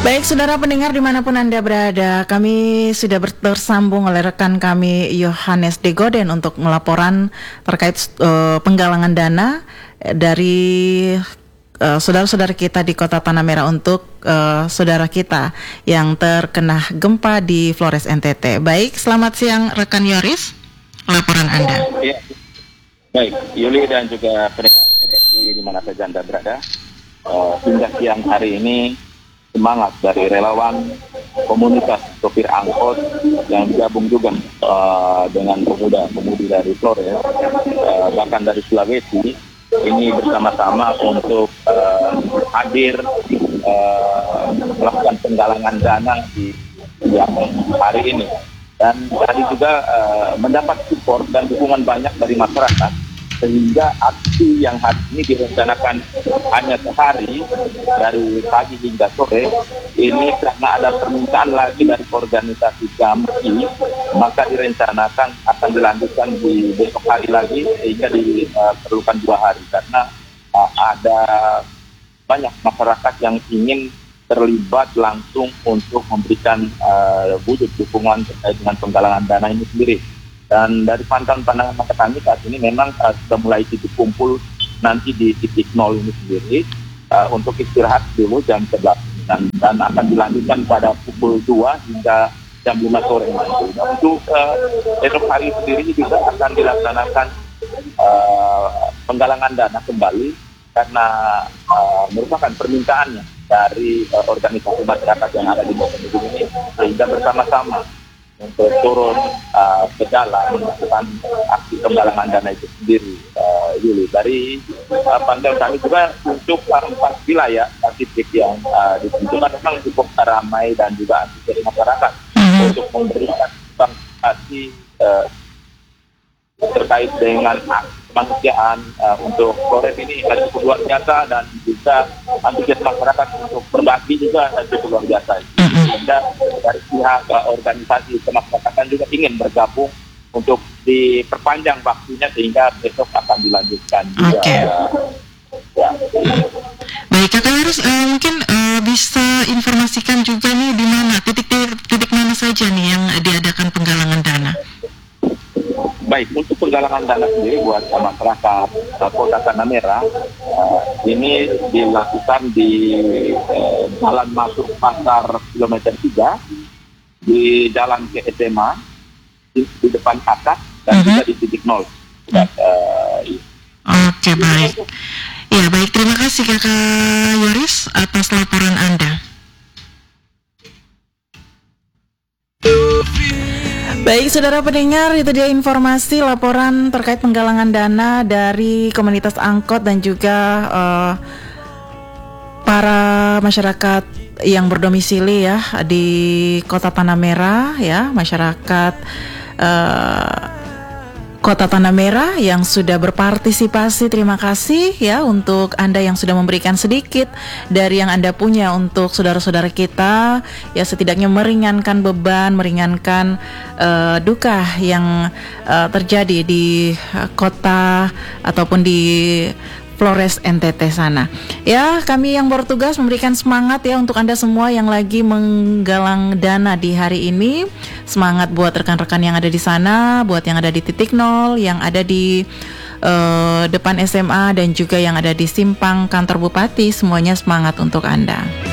Baik, saudara pendengar dimanapun Anda berada, kami sudah tersambung oleh rekan kami Yohanes De Goden untuk melaporan terkait penggalangan dana dari saudara-saudara kita di Kota Tanah Merah untuk saudara kita yang terkena gempa di Flores NTT. Baik, selamat siang rekan Yoris, laporan Anda. Ya. Baik, Yuli dan juga pendengar RRI di mana saja Anda berada. Hingga siang hari ini semangat dari relawan komunitas sopir angkot yang gabung juga dengan pemuda-pemudi dari Flores, bahkan dari Sulawesi, ini bersama-sama untuk hadir melakukan penggalangan dana di hari ini. Dan tadi juga mendapat support dan dukungan banyak dari masyarakat, sehingga aksi yang hari ini direncanakan hanya sehari dari pagi hingga sore ini karena ada permintaan lagi dari organisasi GAMI, maka direncanakan akan dilanjutkan di besok hari lagi sehingga diperlukan 2 hari karena ada banyak masyarakat yang ingin terlibat langsung untuk memberikan wujud dukungan terkait dengan penggalangan dana ini sendiri. Dan dari pandangan mata kami saat ini memang sudah mulai titik kumpul nanti di titik 0 ini sendiri untuk istirahat dulu jam 11 dan akan dilanjutkan pada pukul 2 hingga jam 5 sore nanti. Nah, untuk esok hari sendiri juga akan dilaksanakan penggalangan dana kembali karena merupakan permintaannya dari organisasi masyarakat yang ada di Mojokerto ini, sehingga bersama-sama untuk turun ke jalan melakukan aksi penggalangan dana itu sendiri. Yuli, dari pantauan kami juga untuk 4 wilayah titik yang ditentukan memang cukup ramai dan juga antusias masyarakat untuk memberikan partisipasi terkait dengan kemanusiaan untuk Flores ini cukup luar biasa, dan juga antusias masyarakat untuk berbagi juga cukup luar biasa. Sehingga dari pihak organisasi kemasyarakatan juga ingin bergabung untuk diperpanjang waktunya sehingga besok akan dilanjutkan juga. Ya. Baik, Kakak Yoris, mungkin bisa informasikan juga nih di mana titik mana saja nih yang diadakan penggalangan dana. Baik, untuk penggalangan dana sendiri buat masyarakat Kota Tanah Merah ini dilakukan di jalan masuk pasar kilometer 3, di jalan ke SMA, di depan atas, dan juga di titik 0. Oke, baik. Ya, baik, terima kasih Kakak Yoris atas laporan Anda. Baik, saudara pendengar, itu dia informasi laporan terkait penggalangan dana dari komunitas angkot dan juga para masyarakat yang berdomisili ya di Kota Tanah Merah ya, masyarakat Kota Tanah Merah yang sudah berpartisipasi. Terima kasih ya untuk Anda yang sudah memberikan sedikit dari yang Anda punya untuk saudara-saudara kita, ya setidaknya meringankan beban, meringankan duka yang terjadi di kota ataupun di Flores NTT sana. Ya, kami yang bertugas memberikan semangat ya untuk Anda semua yang lagi menggalang dana di hari ini. Semangat buat rekan-rekan yang ada di sana, buat yang ada di titik 0, yang ada di depan SMA dan juga yang ada di simpang kantor bupati. Semuanya semangat untuk Anda.